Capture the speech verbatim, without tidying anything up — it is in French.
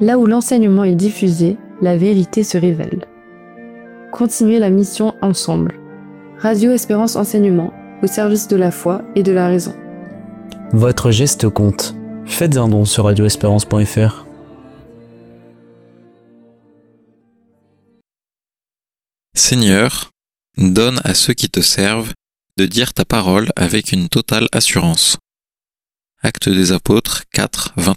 Là où l'enseignement est diffusé, la vérité se révèle. Continuez la mission ensemble. Radio Espérance Enseignement, au service de la foi et de la raison. Votre geste compte. Faites un don sur radio espérance point f r. Seigneur, donne à ceux qui te servent de dire ta parole avec une totale assurance. Actes des Apôtres quatre, vingt.